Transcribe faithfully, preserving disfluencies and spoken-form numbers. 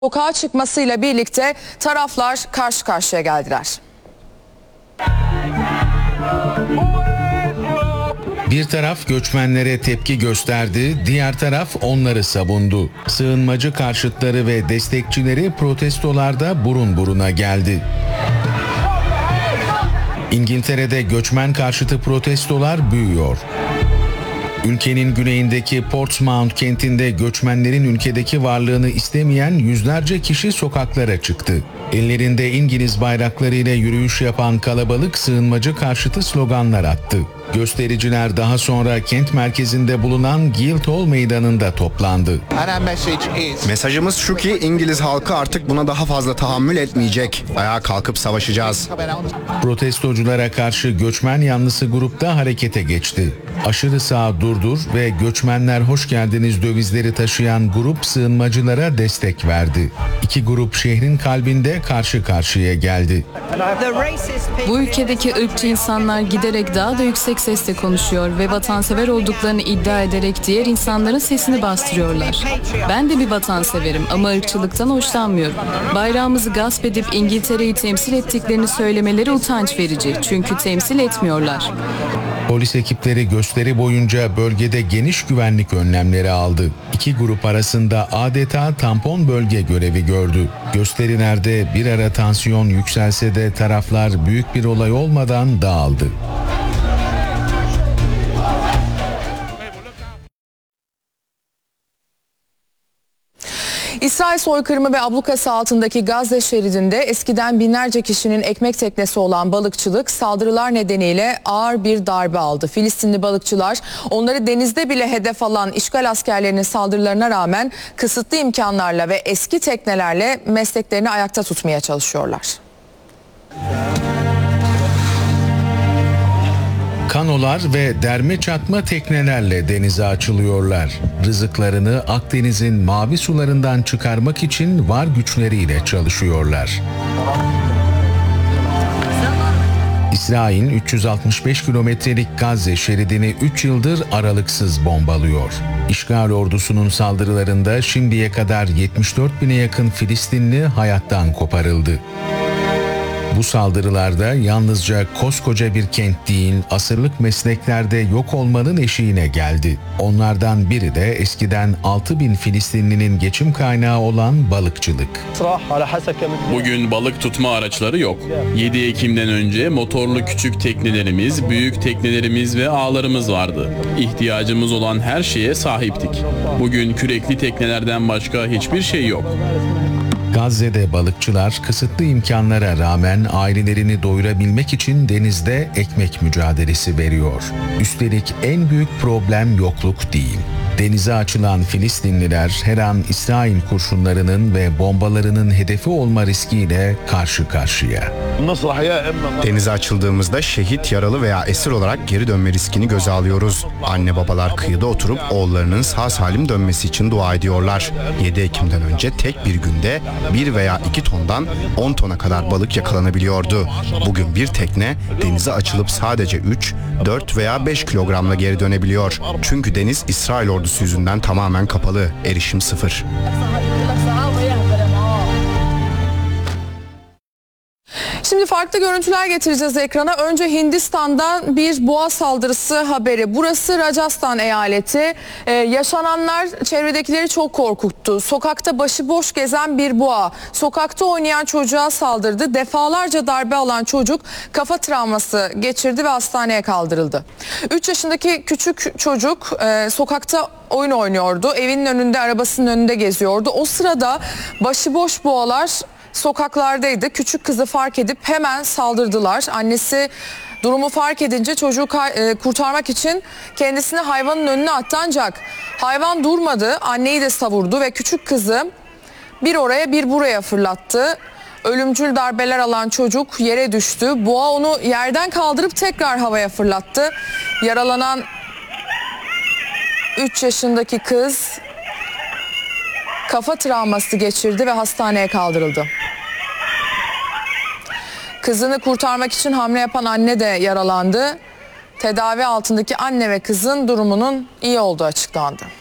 Sokağa çıkmasıyla birlikte taraflar karşı karşıya geldiler. Bir taraf göçmenlere tepki gösterdi, diğer taraf onları savundu. Sığınmacı karşıtları ve destekçileri protestolarda burun buruna geldi. İngiltere'de göçmen karşıtı protestolar büyüyor. Ülkenin güneyindeki Portsmouth kentinde göçmenlerin ülkedeki varlığını istemeyen yüzlerce kişi sokaklara çıktı. Ellerinde İngiliz bayraklarıyla yürüyüş yapan kalabalık sığınmacı karşıtı sloganlar attı. Göstericiler daha sonra kent merkezinde bulunan Guildhall Meydanı'nda toplandı. Mesajımız şu ki İngiliz halkı artık buna daha fazla tahammül etmeyecek. Ayağa kalkıp savaşacağız. Protestoculara karşı göçmen yanlısı grupta harekete geçti. Aşırı sağ durdur ve göçmenler hoş geldiniz dövizleri taşıyan grup sığınmacılara destek verdi. İki grup şehrin kalbinde karşı karşıya geldi. Bu ülkedeki ırkçı insanlar giderek daha da yüksek sesle konuşuyor ve vatansever olduklarını iddia ederek diğer insanların sesini bastırıyorlar. Ben de bir vatanseverim ama ırkçılıktan hoşlanmıyorum. Bayrağımızı gasp edip İngiltere'yi temsil ettiklerini söylemeleri utanç verici çünkü temsil etmiyorlar. Polis ekipleri gösteri boyunca bölgede geniş güvenlik önlemleri aldı. İki grup arasında adeta tampon bölge görevi gördü. Gösterilerde bir ara tansiyon yükselse de taraflar büyük bir olay olmadan dağıldı. İsrail soykırımı ve ablukası altındaki Gazze şeridinde eskiden binlerce kişinin ekmek teknesi olan balıkçılık saldırılar nedeniyle ağır bir darbe aldı. Filistinli balıkçılar onları denizde bile hedef alan işgal askerlerinin saldırılarına rağmen kısıtlı imkanlarla ve eski teknelerle mesleklerini ayakta tutmaya çalışıyorlar. Kanolar ve derme çatma teknelerle denize açılıyorlar. Rızıklarını Akdeniz'in mavi sularından çıkarmak için var güçleriyle çalışıyorlar. İsrail üç yüz altmış beş kilometrelik Gazze şeridini üç yıldır aralıksız bombalıyor. İşgal ordusunun saldırılarında şimdiye kadar yetmiş dört bine yakın Filistinli hayattan koparıldı. Bu saldırılarda yalnızca koskoca bir kent değil, asırlık mesleklerde yok olmanın eşiğine geldi. Onlardan biri de eskiden altı bin Filistinlinin geçim kaynağı olan balıkçılık. Bugün balık tutma araçları yok. yedi Ekim'den önce motorlu küçük teknelerimiz, büyük teknelerimiz ve ağlarımız vardı. İhtiyacımız olan her şeye sahiptik. Bugün kürekli teknelerden başka hiçbir şey yok. Gazze'de balıkçılar kısıtlı imkanlara rağmen ailelerini doyurabilmek için denizde ekmek mücadelesi veriyor. Üstelik en büyük problem yokluk değil. Denize açılan Filistinliler her an İsrail kurşunlarının ve bombalarının hedefi olma riskiyle karşı karşıya. Denize açıldığımızda şehit, yaralı veya esir olarak geri dönme riskini göze alıyoruz. Anne babalar kıyıda oturup oğullarının sağ salim dönmesi için dua ediyorlar. yedi Ekim'den önce tek bir günde bir veya iki tondan on tona kadar balık yakalanabiliyordu. Bugün bir tekne denize açılıp sadece üç, dört veya beş kilogramla geri dönebiliyor. Çünkü deniz İsrail ordusu yüzünden tamamen kapalı, erişim sıfır. Şimdi farklı görüntüler getireceğiz ekrana. Önce Hindistan'dan bir boğa saldırısı haberi. Burası Rajasthan eyaleti. Ee, yaşananlar çevredekileri çok korkuttu. Sokakta başıboş gezen bir boğa sokakta oynayan çocuğa saldırdı. Defalarca darbe alan çocuk kafa travması geçirdi ve hastaneye kaldırıldı. üç yaşındaki küçük çocuk e, sokakta oyun oynuyordu. Evinin önünde, arabasının önünde geziyordu. O sırada başıboş boğalar sokaklardaydı. Küçük kızı fark edip hemen saldırdılar. Annesi durumu fark edince çocuğu kurtarmak için kendisini hayvanın önüne attı ancak hayvan durmadı. Anneyi de savurdu ve küçük kızı bir oraya bir buraya fırlattı. Ölümcül darbeler alan çocuk yere düştü. Boğa onu yerden kaldırıp tekrar havaya fırlattı. Yaralanan üç yaşındaki kız kafa travması geçirdi ve hastaneye kaldırıldı. Kızını kurtarmak için hamle yapan anne de yaralandı. Tedavi altındaki anne ve kızın durumunun iyi olduğu açıklandı.